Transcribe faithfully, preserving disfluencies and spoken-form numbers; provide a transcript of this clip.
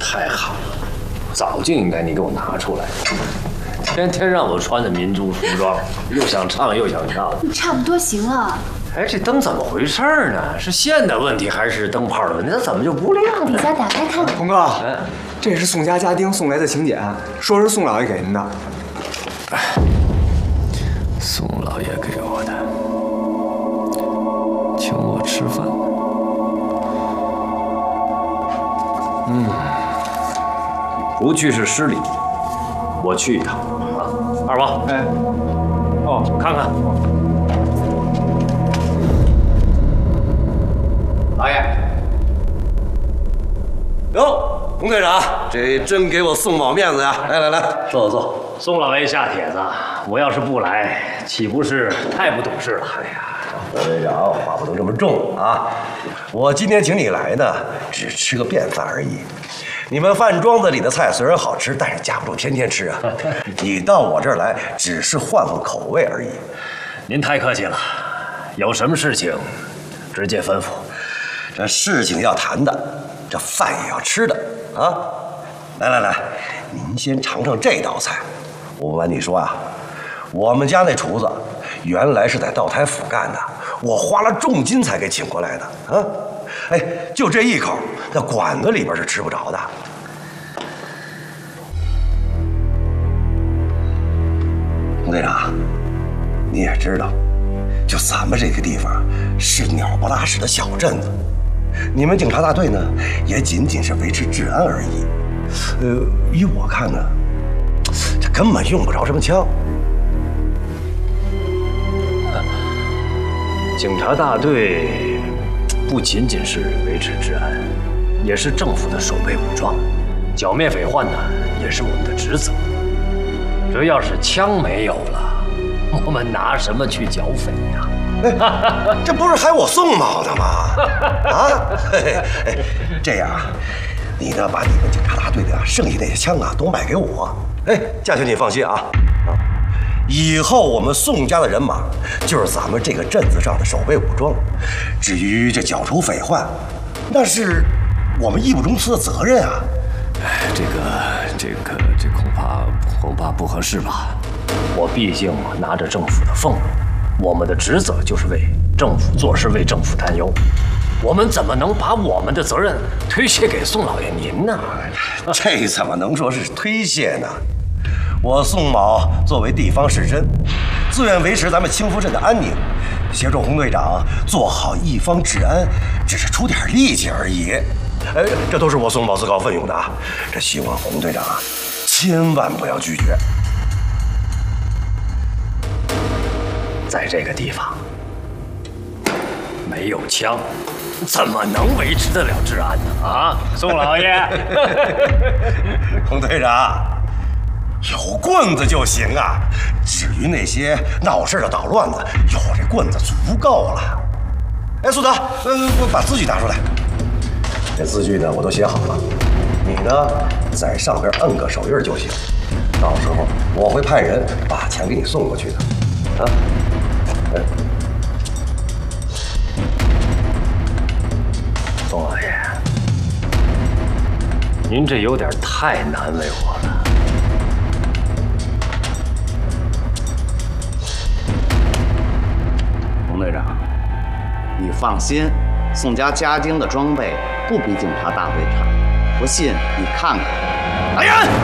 太好了，早就应该你给我拿出来。天天让我穿着民族服装，又想唱又想跳的。 差不多行了。 哎，这灯怎么回事呢？是线的问题还是灯泡的问题？它怎么就不亮呢？ 底下打开看。 红哥，哎，这是宋家家丁送来的请柬，说是宋老爷给您的。 哎，宋老爷给我的，请我吃饭。嗯，不去是失礼，我去一趟啊。二王， 哎，哦， 看看。 老爷，哟，洪队长，这真给我宋某面子呀！来来来，坐坐坐。 宋老爷下帖子，我要是不来，岂不是太不懂事了？哎呀， 洪队长，话不能这么重啊！我今天请你来呢，只吃个便饭而已。你们饭庄子里的菜虽然好吃，但是架不住天天吃啊。你到我这儿来，只是换换口味而已。 您太客气了，有什么事情直接吩咐。 这事情要谈的，这饭也要吃的啊！来来来，您先尝尝这道菜。我不瞒你说啊，我们家那厨子原来是在道台府干的，我花了重金才给请过来的啊！哎，就这一口，那馆子里边是吃不着的。洪队长，你也知道，就咱们这个地方是鸟不拉屎的小镇子。你们警察大队呢，也仅仅是维持治安而已。呃，依我看呢，这根本用不着什么枪。 警察大队不仅仅是维持治安，也是政府的守备武装。剿灭匪患呢，也是我们的职责。这要是枪没有了，我们拿什么去剿匪呀？ 哎，这不是还我宋某的吗？啊，嘿嘿哎，这样啊，你呢把你们警察大队的剩下那些枪啊都卖给我。哎，家兄你放心啊，啊，以后我们宋家的人马就是咱们这个镇子上的守备武装。至于这剿除匪患，那是我们义不容辞的责任啊。 哎，这个这个这恐怕恐怕不合适吧？我毕竟拿着政府的俸禄。我们的职责就是为政府做事，为政府担忧。我们怎么能把我们的责任推卸给宋老爷您呢？ 这怎么能说是推卸呢？我宋某作为地方士绅，自愿维持咱们清福镇的安宁，协助洪队长做好一方治安，只是出点力气而已。哎，这都是我宋某自告奋勇的啊！这希望洪队长啊，千万不要拒绝。 在这个地方，没有枪，怎么能维持得了治安呢？啊，宋老爷， 洪队长，有棍子就行啊。至于那些闹事的捣乱子，有这棍子足够了。哎，苏德，呃，我把字据拿出来。这字据呢，我都写好了，你呢在上边摁个手印就行。到时候我会派人把钱给你送过去的。啊。哎， 宋老爷，您这有点太难为我了。 洪队长，你放心，宋家家丁的装备不比警察大队差，不信你看看。 来人！